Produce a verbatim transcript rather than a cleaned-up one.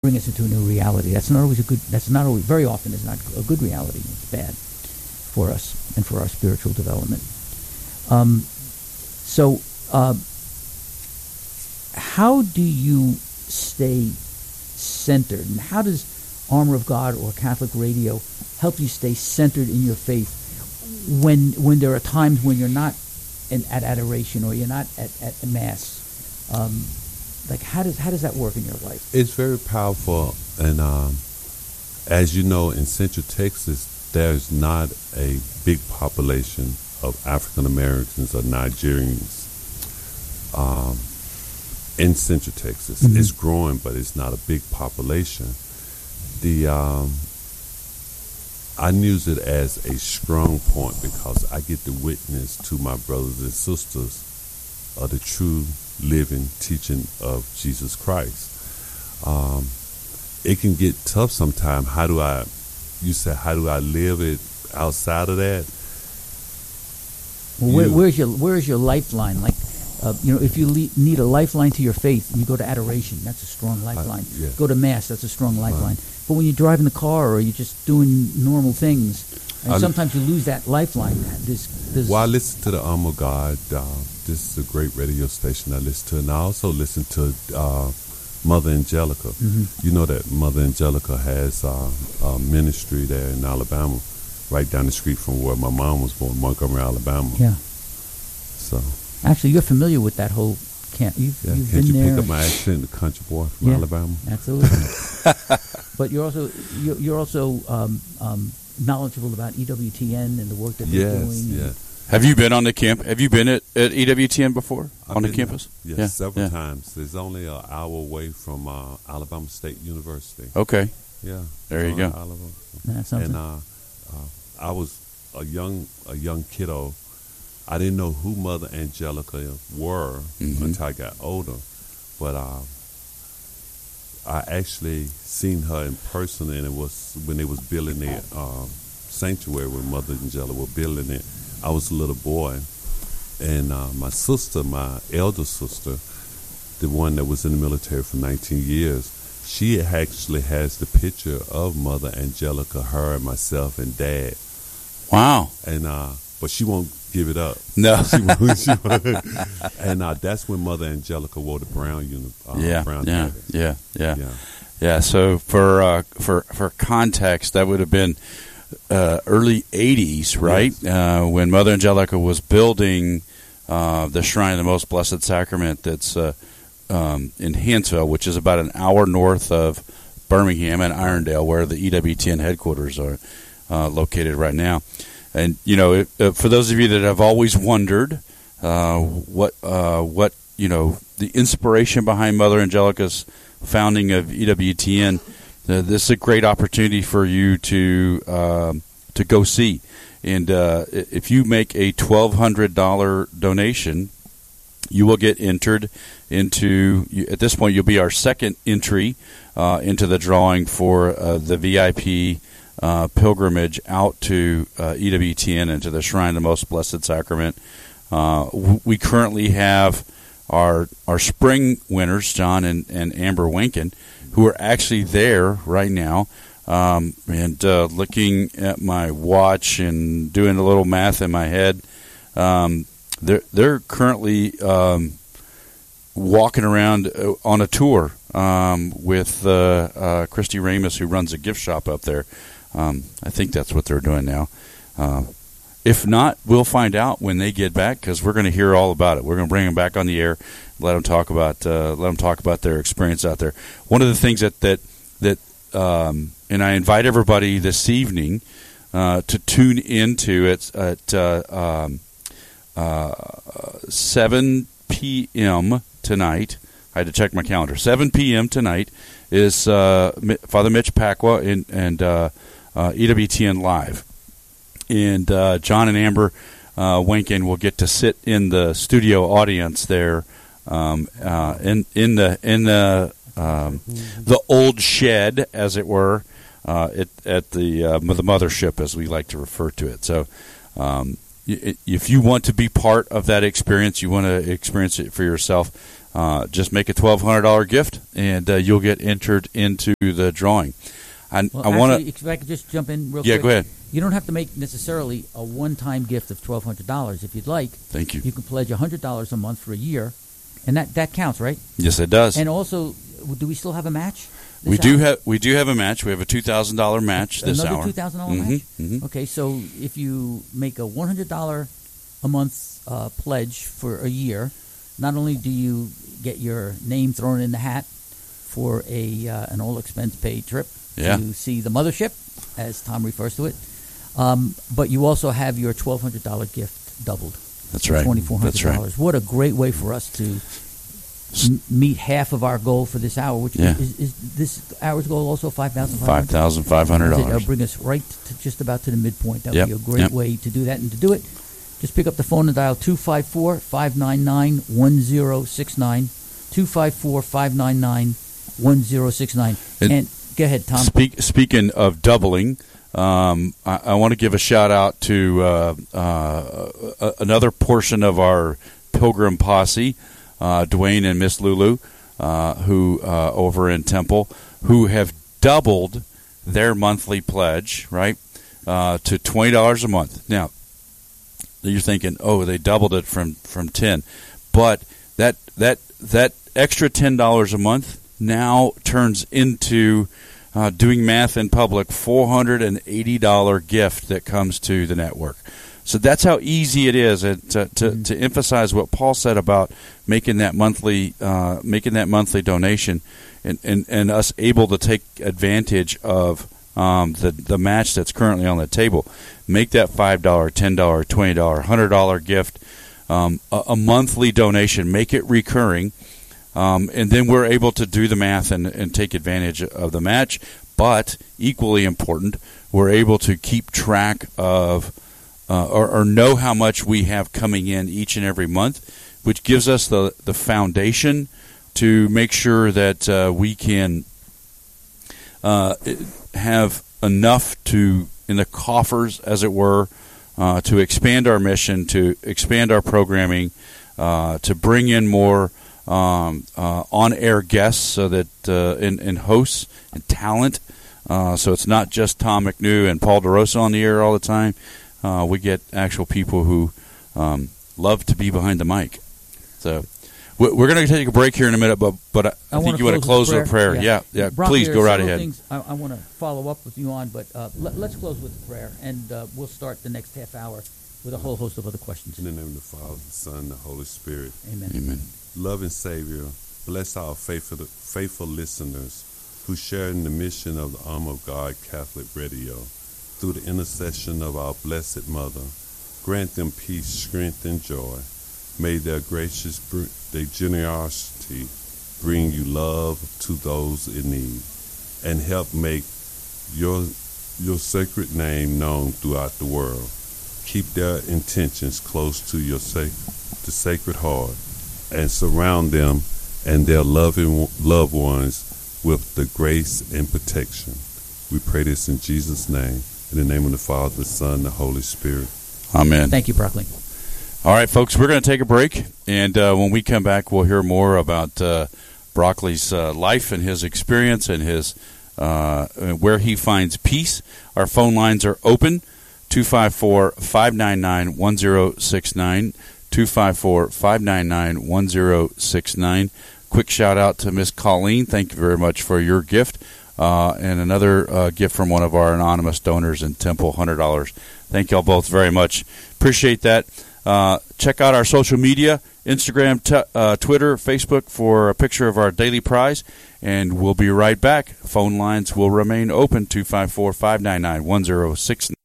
bring us into a new reality. That's not always a good. That's not always. Very often, is not a good reality. It's bad for us and for our spiritual development. Um, so, uh, how do you stay centered, and how does Armor of God or Catholic Radio help you stay centered in your faith when when there are times when you're not in, at adoration or you're not at, at Mass? Um, like how does how does that work in your life? It's very powerful, and um, as you know, in Central Texas, there's not a big population of African Americans or Nigerians um, in Central Texas. Mm-hmm. It's growing, but it's not a big population. The um, I use it as a strong point because I get to witness to my brothers and sisters of the true living teaching of Jesus Christ. Um, it can get tough sometimes. How do I, you said, how do I live it outside of that? Well, where, where's your where's your lifeline? Like, uh, you know, if you le- need a lifeline to your faith, you go to adoration. That's a strong lifeline. I, yeah. Go to Mass. That's a strong lifeline. Right. But when you drive in the car or you're just doing normal things, and I, sometimes you lose that lifeline. There's, there's well, I listen to the Armor of God. Uh, this is a great radio station I listen to, and I also listen to uh, Mother Angelica. Mm-hmm. You know that Mother Angelica has uh, a ministry there in Alabama, right down the street from where my mom was born, Montgomery, Alabama. Yeah. So actually, you're familiar with that whole camp. You've, yeah, you've can't been you there. pick up my accent, the country boy from yeah, Alabama? Absolutely. But you're also you're, you're also um, um, knowledgeable about E W T N and the work that they're yes, doing. Yes. Have you been on the camp? Have you been at, at E W T N before I've on the been, campus? Yes, yeah, several yeah. times. It's only an hour away from uh, Alabama State University. Okay. Yeah. There you go. Alabama. That's something. And uh, uh, I was a young a young kiddo. I didn't know who Mother Angelica were mm-hmm. until I got older, but uh, I actually seen her in person, and it was when they was building the uh, sanctuary when Mother Angelica were building it. I was a little boy, and uh, my sister, my elder sister, the one that was in the military for nineteen years, she actually has the picture of Mother Angelica, her and myself and Dad. Wow. And uh, but she won't give it up. No. She won't, she won't. And uh, that's when Mother Angelica wore the brown uniform. Uh, yeah, brown yeah, yeah, yeah, yeah, yeah. So for uh, for for context, that would have been uh, early eighties, right? Yes. Uh, when Mother Angelica was building uh, the Shrine of the Most Blessed Sacrament. That's uh, um, in Hansville, which is about an hour north of Birmingham and Irondale, where the E W T N headquarters are uh, located right now. And, you know, it, uh, for those of you that have always wondered uh, what, uh, what you know, the inspiration behind Mother Angelica's founding of E W T N, uh, this is a great opportunity for you to um, to go see. And uh, if you make a twelve hundred dollars donation, you will get entered into, at this point, you'll be our second entry uh, into the drawing for uh, the V I P Uh, pilgrimage out to uh, E W T N and to the Shrine of the Most Blessed Sacrament. Uh, w- we currently have our our spring winners, John and, and Amber Winkin, who are actually there right now. Um, and uh, looking at my watch and doing a little math in my head, um, they're they're currently um, walking around on a tour um, with uh, uh, Christy Ramus, who runs a gift shop up there. Um, I think that's what they're doing now. Uh, if not, we'll find out when they get back, because we're going to hear all about it. We're going to bring them back on the air, let them talk about uh, let them talk about their experience out there. One of the things that that that um, and I invite everybody this evening uh, to tune into it at uh, um, uh, seven p.m. tonight. I had to check my calendar. seven p.m. tonight is uh, Father Mitch Pacwa and and. Uh, Uh, E W T N Live. And uh, John and Amber uh, Winkin will get to sit in the studio audience there um, uh, in in the in the um, the old shed, as it were, uh, it, at the uh, the mothership, as we like to refer to it. So um, y- if you want to be part of that experience, you want to experience it for yourself, Uh, just make a twelve hundred dollars gift, and uh, you'll get entered into the drawing. I, well, I want to. If I could just jump in real yeah, quick. go ahead. You don't have to make necessarily a one-time gift of twelve hundred dollars. If you'd like, Thank you. You can pledge one hundred dollars a month for a year, and that, that counts, right? Yes, it does. And also, do we still have a match? We do have we do have a match. We have a two thousand dollar match this Another hour. two thousand dollar mm-hmm, match. Mm-hmm. Okay, so if you make a one hundred dollar a month uh, pledge for a year, not only do you get your name thrown in the hat for a uh, an all expense paid trip yeah. to see the mothership, as Tom refers to it, um, but you also have your twelve hundred dollar gift doubled. That's right. Twenty four hundred That's right. dollars. What a great way for us to M- meet half of our goal for this hour, which yeah. is, is this hour's goal also five thousand five hundred dollars? five thousand five hundred dollars. That'll bring us right to just about to the midpoint. That would yep. be a great yep. way to do that. And to do it, just pick up the phone and dial two five four, five nine nine, one zero six nine, two five four, five nine nine, one zero six nine. And, and go ahead, Tom. Speak, speaking of doubling, um, I, I want to give a shout-out to uh, uh, uh, another portion of our Pilgrim Posse, uh, Dwayne and Miss Lulu, uh, who uh, over in Temple, who have doubled their monthly pledge, right, uh, to twenty dollars a month. Now, you're thinking, oh, they doubled it from, from ten, but that that that extra ten dollars a month now turns into, uh, doing math in public, four hundred eighty dollars gift that comes to the network. So that's how easy it is, and to, to, mm-hmm. to emphasize what Paul said about making that monthly uh, making that monthly donation, and, and, and us able to take advantage of um, the the match that's currently on the table. Make that five dollars, ten dollars, twenty dollars, one hundred dollars gift um, a, a monthly donation. Make it recurring, um, and then we're able to do the math and, and take advantage of the match. But equally important, we're able to keep track of Uh, or, or know how much we have coming in each and every month, which gives us the, the foundation to make sure that uh, we can uh, have enough to in the coffers, as it were, uh, to expand our mission, to expand our programming, uh, to bring in more um, uh, on-air guests, so that uh, and, and hosts and talent. Uh, so it's not just Tom McNew and Paul DeRosa on the air all the time. Uh, we get actual people who um, love to be behind the mic. So we're going to take a break here in a minute, but but I, I, I think you want to close with a prayer. Yeah, yeah. yeah. Brock, Please go right ahead. Things I, I want to follow up with you on, but uh, let, let's close with a prayer, and uh, we'll start the next half hour with a whole host of other questions. In the name of the Father, the Son, and the Holy Spirit. Amen. Amen. Loving Savior, bless our faithful, faithful listeners who share in the mission of the Arm of God Catholic Radio. Through the intercession of our Blessed Mother, grant them peace, strength, and joy. May their gracious, their generosity bring you love to those in need, and help make your your sacred name known throughout the world. Keep their intentions close to your sac- the Sacred Heart, and surround them and their loving loved ones with the grace and protection. We pray this in Jesus' name. In the name of the Father, the Son, and the Holy Spirit. Amen. Thank you, Broccoli. All right, folks, we're going to take a break, and uh, when we come back, we'll hear more about uh, Broccoli's uh, life and his experience and his uh, where he finds peace. Our phone lines are open, two five four, five nine nine, one zero six nine, two five four, five nine nine, one zero six nine. Quick shout-out to Miss Colleen. Thank you very much for your gift. Uh, and another uh, gift from one of our anonymous donors in Temple, one hundred dollars. Thank you all both very much. Appreciate that. Uh, check out our social media, Instagram, t- uh, Twitter, Facebook, for a picture of our daily prize. And we'll be right back. Phone lines will remain open, two five four, five nine nine, one zero six nine.